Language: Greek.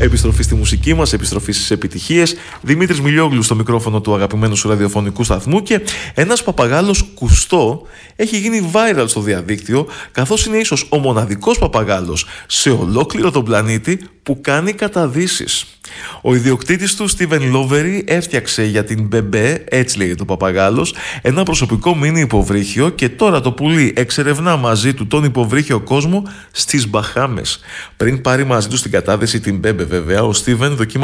Επιστροφή στη μουσική μας, επιστροφή στις επιτυχίες. Δημήτρης Μιλιόγλου στο μικρόφωνο του αγαπημένου σου ραδιοφωνικού σταθμού και ένας παπαγάλος Κουστό έχει γίνει viral στο διαδίκτυο, καθώς είναι ίσως ο μοναδικός παπαγάλος σε ολόκληρο τον πλανήτη που κάνει καταδύσεις. Ο ιδιοκτήτης του, Στίβεν Λόβερι, έφτιαξε για την Μπεμπέ, έτσι λέγεται ο παπαγάλος, ένα προσωπικό μίνι υποβρύχιο και τώρα το πουλί εξερευνά μαζί του τον υποβρύχιο κόσμο στις Μπαχάμες. Πριν πάρει μαζί του στην κατάδυση την Μπεμπέ, βέβαια, ο Στίβεν